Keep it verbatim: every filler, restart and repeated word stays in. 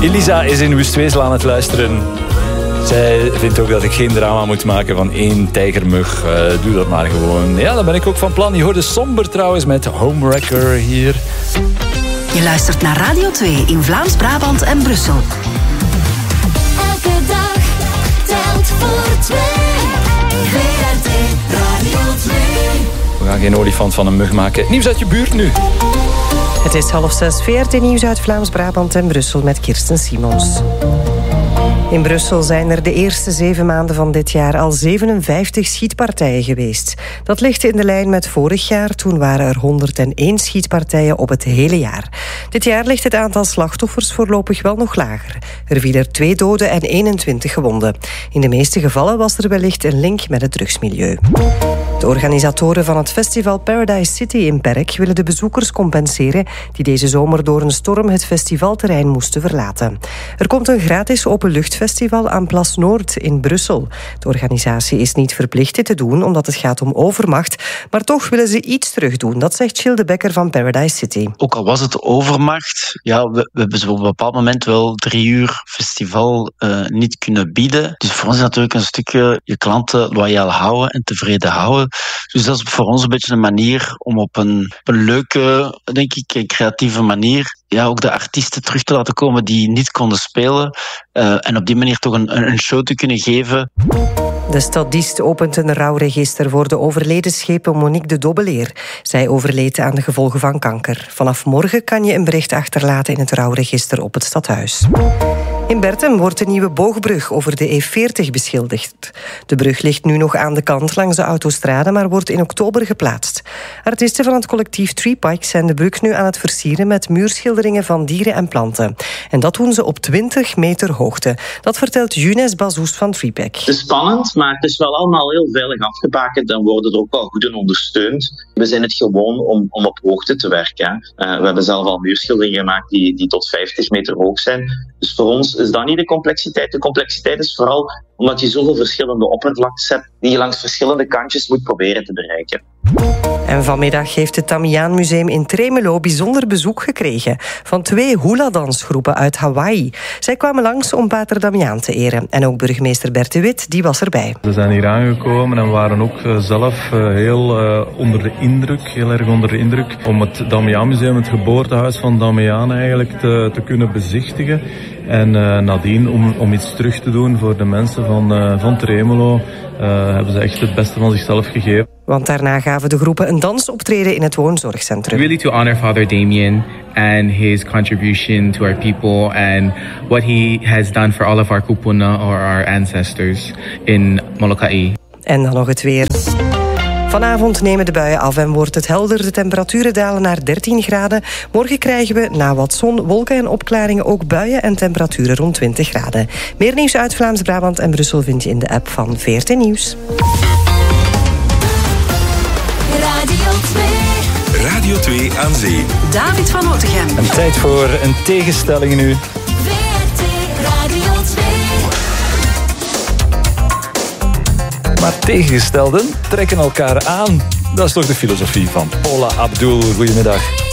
Elisa is in Wustwezel aan het luisteren. Zij vindt ook dat ik geen drama moet maken van één tijgermug. Uh, doe dat maar gewoon. Ja, dan ben ik ook van plan. Je hoorde Somber trouwens met Homewrecker hier. Je luistert naar Radio twee in Vlaams-Brabant en Brussel. Elke dag telt voor twee. V R T Radio twee. We gaan geen olifant van een mug maken. Nieuws uit je buurt nu. Het is half zes. V R T Nieuws uit Vlaams-Brabant en Brussel met Kirsten Simons. In Brussel zijn er de eerste zeven maanden van dit jaar al zevenenvijftig schietpartijen geweest. Dat ligt in de lijn met vorig jaar. Toen waren er honderdéén schietpartijen op het hele jaar. Dit jaar ligt het aantal slachtoffers voorlopig wel nog lager. Er vielen er twee doden en eenentwintig gewonden. In de meeste gevallen was er wellicht een link met het drugsmilieu. De organisatoren van het festival Paradise City in Perk willen de bezoekers compenseren die deze zomer door een storm het festivalterrein moesten verlaten. Er komt een gratis openluchtfestival aan Plas Noord in Brussel. De organisatie is niet verplicht dit te doen omdat het gaat om overmacht, maar toch willen ze iets terugdoen. Dat zegt Gilles de Becker van Paradise City. Ook al was het overmacht, ja, we, we hebben zo op een bepaald moment wel drie uur festival uh, niet kunnen bieden. Dus voor ons is natuurlijk een stukje je klanten loyaal houden en tevreden houden. Dus dat is voor ons een beetje een manier om op een, op een leuke, denk ik, creatieve manier ja, ook de artiesten terug te laten komen die niet konden spelen. Uh, en op die manier toch een, een show te kunnen geven. De stadist opent een rouwregister voor de overleden schepen Monique de Dobbeleer. Zij overleed aan de gevolgen van kanker. Vanaf morgen kan je een bericht achterlaten in het rouwregister op het stadhuis. In Bertem wordt de nieuwe boogbrug over de E veertig beschilderd. De brug ligt nu nog aan de kant langs de autostrade, maar wordt in oktober geplaatst. Artiesten van het collectief Tree Pikes zijn de brug nu aan het versieren met muurschilderingen van dieren en planten. En dat doen ze op twintig meter hoogte. Dat vertelt Younes Bazous van Tree Pack. Het is spannend, maar het is wel allemaal heel veilig afgebakend en worden er ook wel goed in ondersteund. We zijn het gewoon om, om op hoogte te werken. Uh, we hebben zelf al muurschilderingen gemaakt die, die tot vijftig meter hoog zijn. Dus voor ons is dat niet de complexiteit. De complexiteit is vooral omdat je zoveel verschillende oppervlaktes hebt die je langs verschillende kantjes moet proberen te bereiken. En vanmiddag heeft het Damiaan Museum in Tremelo bijzonder bezoek gekregen van twee hula-dansgroepen uit Hawaii. Zij kwamen langs om Pater Damiaan te eren. En ook burgemeester Bert de Wit, die was erbij. Ze zijn hier aangekomen en waren ook zelf heel uh, onder de indruk, heel erg onder de indruk, om het Damiaan Museum, het geboortehuis van Damiaan eigenlijk te, te kunnen bezichtigen. En uh, nadien, om, om iets terug te doen voor de mensen van, uh, van Tremelo, uh, hebben ze echt het beste van zichzelf gegeven. Want daarna gaven de groepen een dansoptreden in het woonzorgcentrum. Really to honor Father Damien and his contribution to our people and what he has done for all of our kupuna or our ancestors in Molokai. En dan nog het weer. Vanavond nemen de buien af en wordt het helder. De temperaturen dalen naar dertien graden. Morgen krijgen we na wat zon, wolken en opklaringen ook buien en temperaturen rond twintig graden. Meer nieuws uit Vlaams-Brabant en Brussel vind je in de app van V R T Nieuws. Radio twee. Radio twee aan zee. David van Otegem. En tijd voor een tegenstelling nu. V R T Radio twee. Maar tegenstelden trekken elkaar aan. Dat is toch de filosofie van Paula Abdul. Goedemiddag.